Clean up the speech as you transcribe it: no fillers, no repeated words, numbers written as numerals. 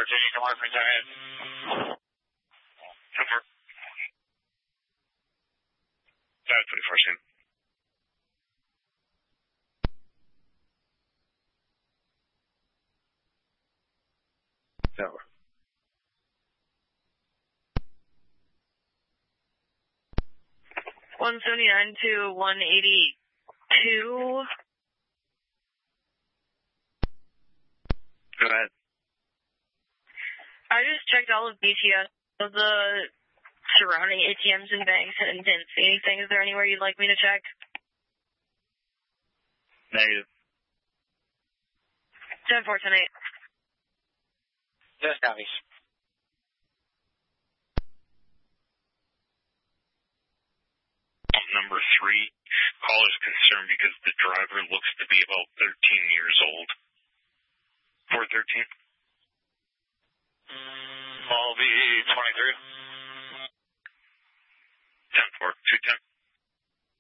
you come on for 10 minutes. Over. That's 24-7. No. 179 to 182. Go ahead. I just checked all of BTS, of the surrounding ATMs and banks, and didn't see anything. Is there anywhere you'd like me to check? Negative. 10-4, 10-8. Yes, copies. Number 3, call is concerned because the driver looks to be about 13 years old. 413? I'll be 23.